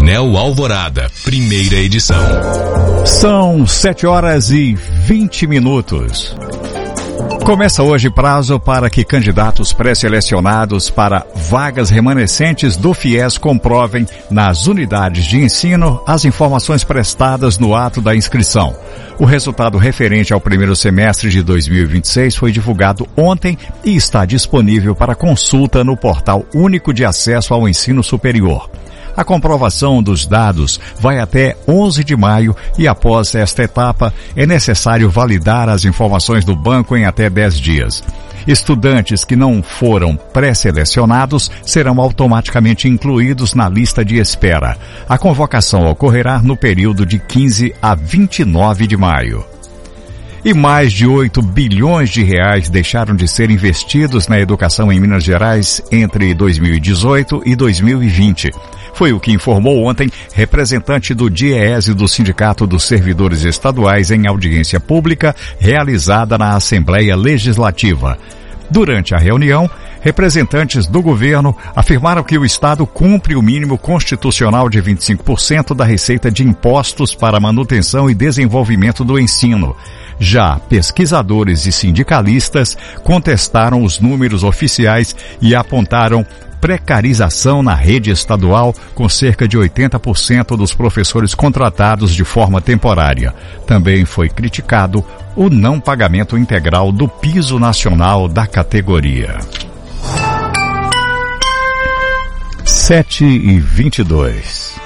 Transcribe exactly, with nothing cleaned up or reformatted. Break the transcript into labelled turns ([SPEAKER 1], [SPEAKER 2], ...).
[SPEAKER 1] Painel Alvorada, primeira edição.
[SPEAKER 2] São sete horas e vinte minutos. Começa hoje prazo para que candidatos pré-selecionados para vagas remanescentes do FIES comprovem nas unidades de ensino as informações prestadas no ato da inscrição. O resultado referente ao primeiro semestre de dois mil e vinte e seis foi divulgado ontem e está disponível para consulta no Portal Único de Acesso ao Ensino Superior. A comprovação dos dados vai até onze de maio e após esta etapa é necessário validar as informações do banco em até dez dias. Estudantes que não foram pré-selecionados serão automaticamente incluídos na lista de espera. A convocação ocorrerá no período de quinze a vinte e nove de maio. E mais de oito bilhões de reais deixaram de ser investidos na educação em Minas Gerais entre dois mil e dezoito e dois mil e vinte. Foi o que informou ontem representante do DIEESE do Sindicato dos Servidores Estaduais em audiência pública realizada na Assembleia Legislativa. Durante a reunião, representantes do governo afirmaram que o Estado cumpre o mínimo constitucional de vinte e cinco por cento da receita de impostos para a manutenção e desenvolvimento do ensino. Já pesquisadores e sindicalistas contestaram os números oficiais e apontaram precarização na rede estadual, com cerca de oitenta por cento dos professores contratados de forma temporária. Também foi criticado o não pagamento integral do piso nacional da categoria. sete e vinte e dois.